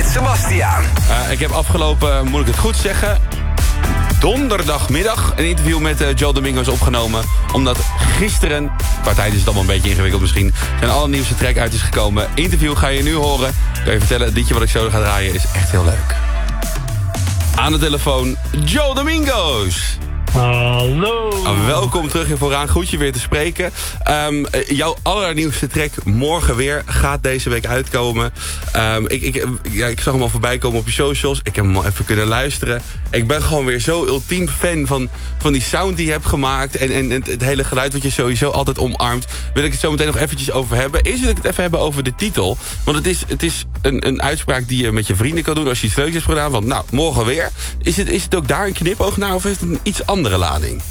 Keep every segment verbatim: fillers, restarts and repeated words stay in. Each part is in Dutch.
Sebastiaan. Uh, ik heb afgelopen, moet ik het goed zeggen, donderdagmiddag een interview met uh, Joel Domingos opgenomen. Omdat gisteren, qua tijd is het allemaal een beetje ingewikkeld misschien, zijn allernieuwste track uit is gekomen. Interview ga je nu horen. Kan je vertellen, het liedje wat ik zo ga draaien is echt heel leuk. Aan de telefoon, Joel Domingos. Hallo. Uh, welkom terug in Vooraan, goed je weer te spreken. Um, jouw allernieuwste track, Morgen Weer, gaat deze week uitkomen. Um, ik, ik, ja, ik zag hem al voorbij komen op je socials. Ik heb hem al even kunnen luisteren. Ik ben gewoon weer zo ultiem fan van, van die sound die je hebt gemaakt. En, en, en het hele geluid wat je sowieso altijd omarmt. Wil ik het zo meteen nog eventjes over hebben. Eerst wil ik het even hebben over de titel. Want het is, het is een, een uitspraak die je met je vrienden kan doen als je iets leuks hebt gedaan. Van nou, morgen weer. Is het, is het ook daar een knipoog naar of is het een iets andere lading?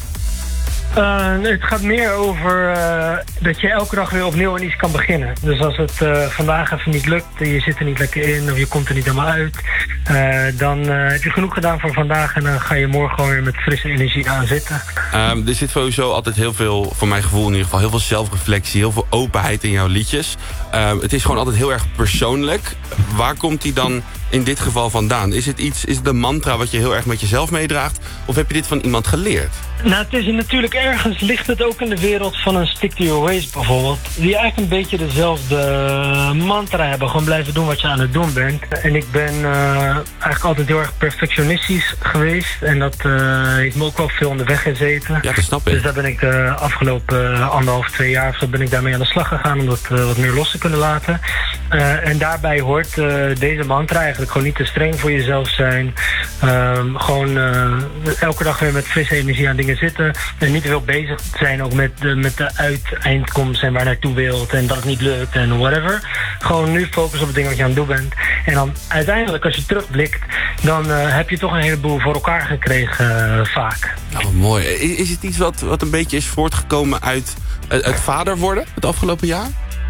Uh, het gaat meer over uh, dat je elke dag weer opnieuw aan iets kan beginnen. Dus als het uh, vandaag even niet lukt, je zit er niet lekker in of je komt er niet helemaal uit, uh, dan uh, heb je genoeg gedaan voor vandaag en dan ga je morgen gewoon weer met frisse energie aan zitten. Um, er zit sowieso altijd heel veel, voor mijn gevoel in ieder geval, heel veel zelfreflectie, heel veel openheid in jouw liedjes. Um, het is gewoon altijd heel erg persoonlijk. Waar komt die dan in dit geval vandaan? Is het iets, is het een mantra wat je heel erg met jezelf meedraagt? Of heb je dit van iemand geleerd? Nou, het is natuurlijk ergens ligt het ook in de wereld van een Stick to Your Ways bijvoorbeeld. Die eigenlijk een beetje dezelfde mantra hebben. Gewoon blijven doen wat je aan het doen bent. En ik ben uh, eigenlijk altijd heel erg perfectionistisch geweest. En dat uh, heeft me ook wel veel in de weg gezeten. Ja, dat snap ik. Dus daar ben ik de afgelopen uh, anderhalf, twee jaar of zo ben ik daarmee aan de slag gegaan. Om dat uh, wat meer los te kunnen laten. Uh, en daarbij hoort uh, deze mantra eigenlijk gewoon niet te streng voor jezelf zijn. Um, gewoon uh, elke dag weer met frisse energie aan dingen zitten en niet te veel bezig zijn ook met de, met de uiteindkomst en waar naartoe wilt en dat het niet lukt en whatever. Gewoon nu focussen op het ding wat je aan het doen bent. En dan uiteindelijk als je terugblikt, dan uh, heb je toch een heleboel voor elkaar gekregen uh, vaak. Nou, mooi. Is, is het iets wat, wat een beetje is voortgekomen uit het, het vader worden het afgelopen jaar?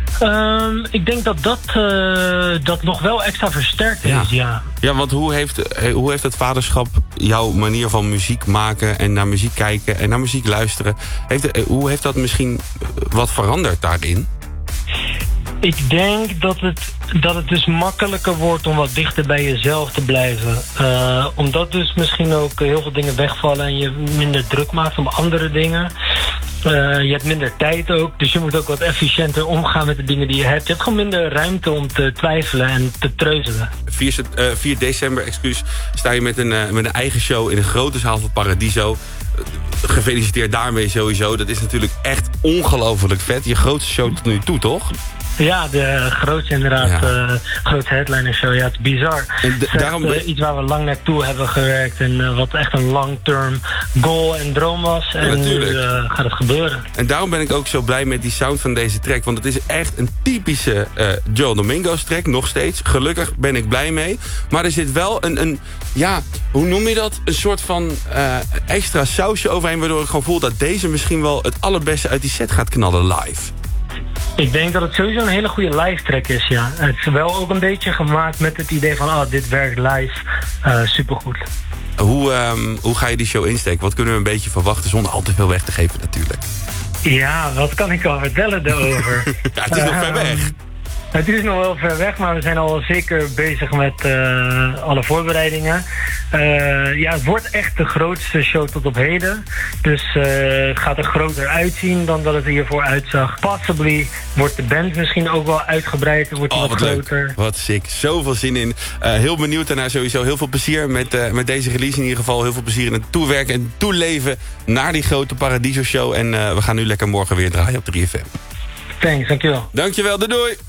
Um, ik denk dat dat, uh, dat nog wel extra versterkt is, ja. Ja, ja want hoe heeft, hoe heeft het vaderschap jouw manier van muziek maken en naar muziek kijken en naar muziek luisteren, heeft, hoe heeft dat misschien wat veranderd daarin? Ik denk dat het, dat het dus makkelijker wordt om wat dichter bij jezelf te blijven. Uh, omdat dus misschien ook heel veel dingen wegvallen en je minder druk maakt om andere dingen. Uh, je hebt minder tijd ook, dus je moet ook wat efficiënter omgaan met de dingen die je hebt. Je hebt gewoon minder ruimte om te twijfelen en te treuzelen. vier december, excuus, sta je met een, uh, met een eigen show in een grote zaal van Paradiso. Uh, gefeliciteerd daarmee sowieso. Dat is natuurlijk echt ongelooflijk vet. Je grootste show tot nu toe, toch? Ja, de grootste inderdaad, ja. uh, grootste headliner show. Ja, het is bizar. En de, het is daarom... echt, uh, iets waar we lang naartoe hebben gewerkt en uh, wat echt een long-term goal en droom was. En ja, nu uh, gaat het gebeuren. En daarom ben ik ook zo blij met die sound van deze track. Want het is echt een typische uh, Joel Domingos track, nog steeds. Gelukkig ben ik blij mee. Maar er zit wel een, een ja, hoe noem je dat? Een soort van uh, extra sausje overheen, waardoor ik gewoon voel dat deze misschien wel het allerbeste uit die set gaat knallen live. Ik denk dat het sowieso een hele goede live track is, ja. Het is wel ook een beetje gemaakt met het idee van, oh, dit werkt live uh, supergoed. Hoe, um, hoe ga je die show insteken? Wat kunnen we een beetje verwachten zonder al te veel weg te geven natuurlijk? Ja, wat kan ik al vertellen daarover? Ja, het is nog uh, ver weg. Het is nog wel ver weg, maar we zijn al zeker bezig met uh, alle voorbereidingen. Uh, ja, het wordt echt de grootste show tot op heden. Dus uh, het gaat er groter uitzien dan dat het er hiervoor uitzag. Possibly wordt de band misschien ook wel uitgebreid. Wordt oh, wat, wat groter. Leuk. Wat sick. Zoveel zin in. Uh, heel benieuwd daarna sowieso. Heel veel plezier met, uh, met deze release in ieder geval. Heel veel plezier in het toewerken en toeleven naar die grote Paradiso show. En uh, we gaan nu lekker morgen weer draaien op drie F M. Thanks, dankjewel. Dankjewel, doei doei.